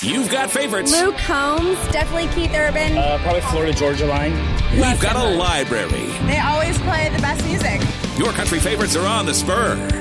You've got favorites. Luke Combs, definitely Keith Urban. Probably Florida Georgia Line. We've got a library. They always play the best music. Your country favorites are on the Spur.